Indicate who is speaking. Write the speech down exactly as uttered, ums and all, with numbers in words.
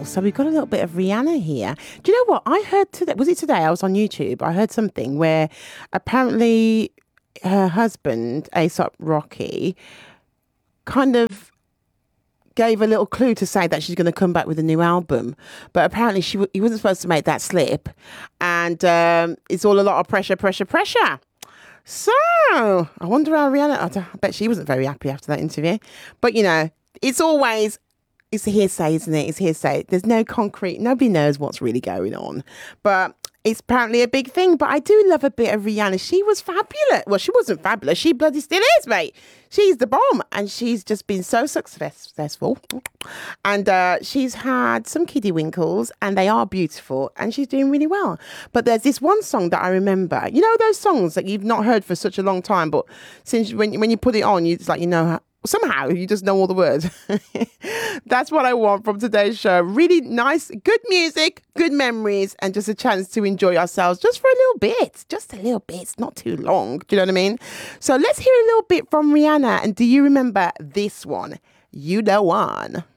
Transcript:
Speaker 1: Oh, so we've got a little bit of Rihanna here. Do you know what? I heard today, was it today? I was on YouTube. I heard something where apparently her husband, A$AP Rocky, kind of gave a little clue to say that she's going to come back with a new album. But apparently she w- he wasn't supposed to make that slip. And um, it's all a lot of pressure, pressure, pressure. So I wonder how Rihanna, I, don't- I bet she wasn't very happy after that interview. But, you know, it's always, it's a hearsay, isn't it? It's hearsay. There's no concrete, nobody knows what's really going on. But it's apparently a big thing. But I do love a bit of Rihanna. She was fabulous. Well, she wasn't fabulous. She bloody still is, mate. She's the bomb. And she's just been so successful. And uh, she's had some kiddie winkles and they are beautiful. And she's doing really well. But there's this one song that I remember. You know those songs that you've not heard for such a long time, but since when, when you put it on, you, it's like, you know, how, somehow you just know all the words. That's what I want from today's show. Really nice, good music, good memories, and just a chance to enjoy ourselves just for a little bit. Just a little bit. It's not too long. Do you know what I mean? So let's hear a little bit from Rihanna. And do you remember this one? You know one.